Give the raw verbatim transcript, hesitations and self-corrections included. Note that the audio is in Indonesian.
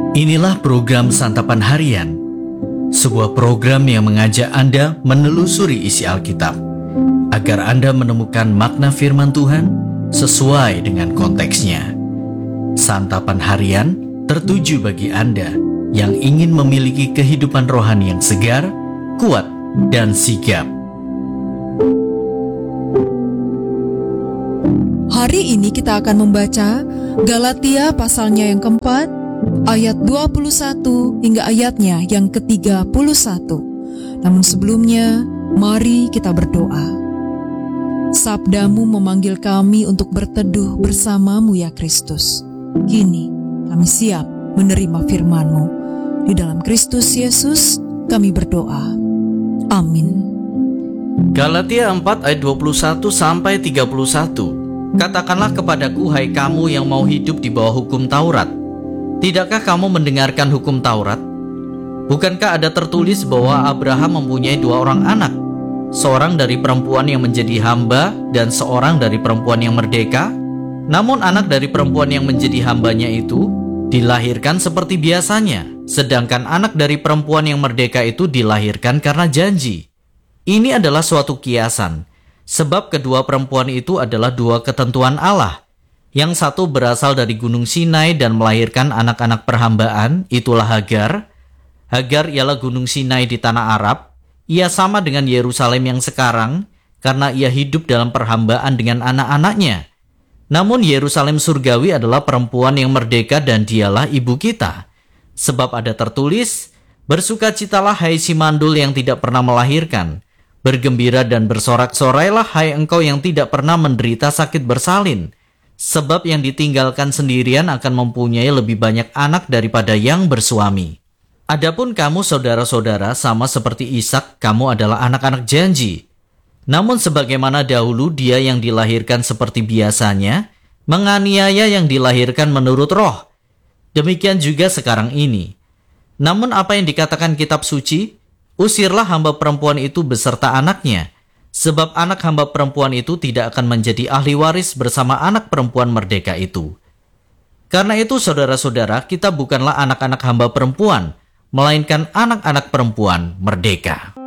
Inilah program Santapan Harian, sebuah program yang mengajak Anda menelusuri isi Alkitab, agar Anda menemukan makna firman Tuhan sesuai dengan konteksnya. Santapan Harian tertuju bagi Anda yang ingin memiliki kehidupan rohani yang segar, kuat, dan sigap. Hari ini kita akan membaca Galatia pasalnya yang keempat, ayat dua puluh satu hingga ayatnya yang ke tiga puluh satu. Namun sebelumnya, mari kita berdoa. Sabdamu memanggil kami untuk berteduh bersamamu ya Kristus. Kini kami siap menerima firman-Mu. Di dalam Kristus Yesus kami berdoa. Amin. Galatia empat ayat dua puluh satu sampai tiga puluh satu. Katakanlah kepadaku, hai kamu yang mau hidup di bawah hukum Taurat. Tidakkah kamu mendengarkan hukum Taurat? Bukankah ada tertulis bahwa Abraham mempunyai dua orang anak, seorang dari perempuan yang menjadi hamba dan seorang dari perempuan yang merdeka? Namun anak dari perempuan yang menjadi hambanya itu dilahirkan seperti biasanya, sedangkan anak dari perempuan yang merdeka itu dilahirkan karena janji. Ini adalah suatu kiasan, sebab kedua perempuan itu adalah dua ketentuan Allah. Yang satu berasal dari Gunung Sinai dan melahirkan anak-anak perhambaan, itulah Hagar. Hagar ialah Gunung Sinai di tanah Arab. Ia sama dengan Yerusalem yang sekarang, karena ia hidup dalam perhambaan dengan anak-anaknya. Namun Yerusalem surgawi adalah perempuan yang merdeka dan dialah ibu kita. Sebab ada tertulis, bersukacitalah hai si mandul yang tidak pernah melahirkan. Bergembira dan bersorak-sorailah hai engkau yang tidak pernah menderita sakit bersalin. Sebab yang ditinggalkan sendirian akan mempunyai lebih banyak anak daripada yang bersuami. Adapun kamu saudara-saudara, sama seperti Ishak, kamu adalah anak-anak janji. Namun sebagaimana dahulu dia yang dilahirkan seperti biasanya, menganiaya yang dilahirkan menurut roh. Demikian juga sekarang ini. Namun apa yang dikatakan kitab suci? Usirlah hamba perempuan itu beserta anaknya, sebab anak hamba perempuan itu tidak akan menjadi ahli waris bersama anak perempuan merdeka itu. Karena itu saudara-saudara, kita bukanlah anak-anak hamba perempuan, melainkan anak-anak perempuan merdeka.